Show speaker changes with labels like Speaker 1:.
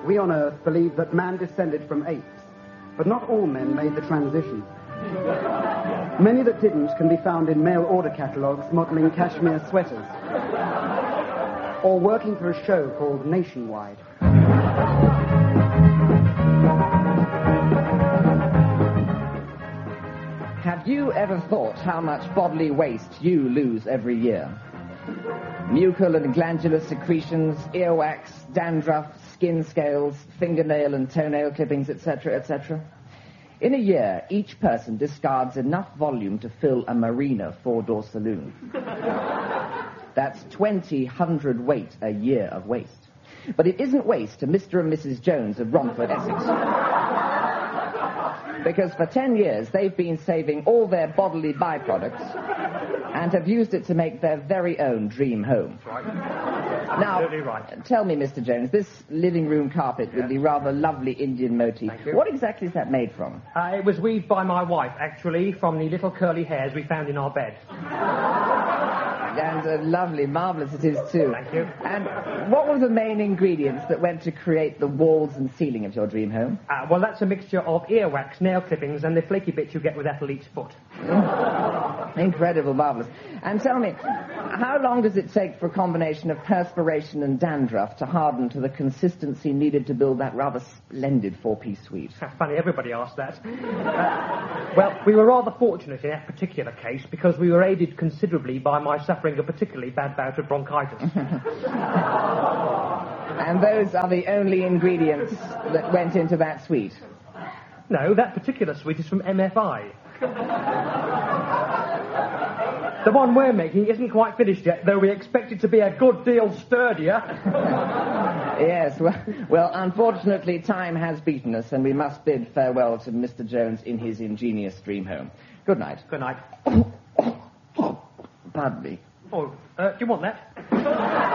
Speaker 1: We on Earth believe that man descended from apes, but not all men made the transition. Many that didn't can be found in mail order catalogues modelling cashmere sweaters, or working for a show called Nationwide.
Speaker 2: Have you ever thought how much bodily waste you lose every year? Mucal and glandular secretions, earwax, dandruff, skin scales, fingernail and toenail clippings, etc., etc. In a year, each person discards enough volume to fill a Marina four-door saloon. That's 20 hundredweight a year of waste. But it isn't waste to Mr. and Mrs. Jones of Romford, Essex. Because for 10 years, they've been saving all their bodily byproducts and have used it to make their very own dream home.
Speaker 3: Right.
Speaker 2: Now,
Speaker 3: Absolutely right.
Speaker 2: Tell me, Mr. Jones, this living room carpet with the rather lovely Indian motif, what exactly is that made from?
Speaker 3: It was weaved by my wife, actually, from the little curly hairs we found in our bed.
Speaker 2: And lovely, marvellous it is, too.
Speaker 3: Thank you.
Speaker 2: And what were the main ingredients that went to create the walls and ceiling of your dream home?
Speaker 3: Well, that's a mixture of earwax, nail clippings, and the flaky bits you get with athlete's foot.
Speaker 2: Incredible, marvellous. And tell me, how long does it take for a combination of perspiration and dandruff to harden to the consistency needed to build that rather splendid four-piece suite?
Speaker 3: Funny, everybody asks that. Well, we were rather fortunate in that particular case because we were aided considerably by my suffering a particularly bad bout of bronchitis.
Speaker 2: And those are the only ingredients that went into that suite?
Speaker 3: No, that particular suite is from MFI. The one we're making isn't quite finished yet, though we expect it to be a good deal sturdier.
Speaker 2: Yes, well, unfortunately, time has beaten us, and we must bid farewell to Mr. Jones in his ingenious dream home. Good night.
Speaker 3: Good night.
Speaker 2: Pardon me.
Speaker 3: Oh, do you want that?